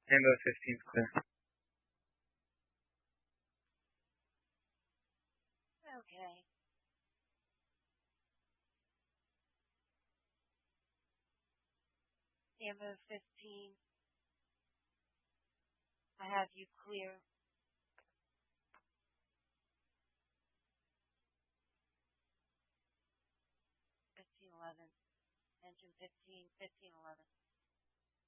Amber 15 clear. Okay. Amber 15, I have you clear. 1511. Engine 15, 1511.